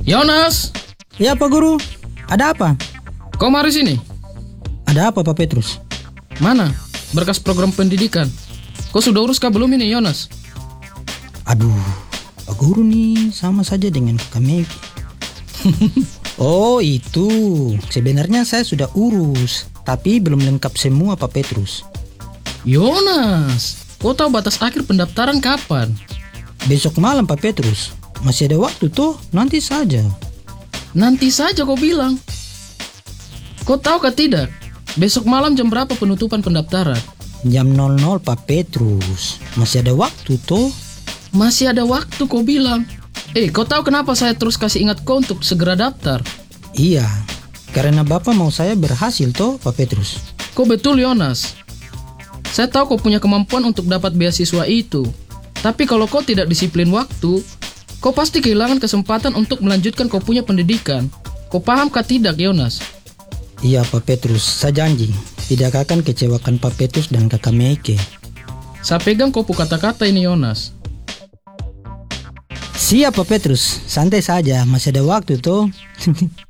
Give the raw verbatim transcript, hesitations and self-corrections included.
Yonas, Ya Pak Guru, ada apa? kau mari sini. Ada apa Pak Petrus? Mana berkas program pendidikan? Kau sudah urus kah belum ini, Yonas? Aduh, Pak Guru nih sama saja dengan kami. Oh itu, sebenarnya saya sudah urus, tapi belum lengkap semua Pak Petrus. Yonas, kau tahu batas akhir pendaftaran kapan? Besok malam Pak Petrus, masih ada waktu tuh, nanti saja. Nanti saja kau bilang. Kau tahu kah tidak? Besok malam jam berapa penutupan pendaftaran? Jam nol nol Pak Petrus, masih ada waktu tuh. Masih ada waktu kau bilang. Eh, kau tahu kenapa saya terus kasih ingat kau untuk segera daftar? Iya, karena Bapak mau saya berhasil toh Pak Petrus. Kau betul, Yonas. Saya tahu kau punya kemampuan untuk dapat beasiswa itu. Tapi kalau kau tidak disiplin waktu, kau pasti kehilangan kesempatan untuk melanjutkan kau punya pendidikan. Kau paham kah tidak, Yonas? Iya Pak Petrus, saya janji tidak akan kecewakan Pak Petrus dan Kakak Meike. Saya pegang kau pu kata-kata ini, Yonas. Siap Pak Petrus, santai saja, masih ada waktu tuh.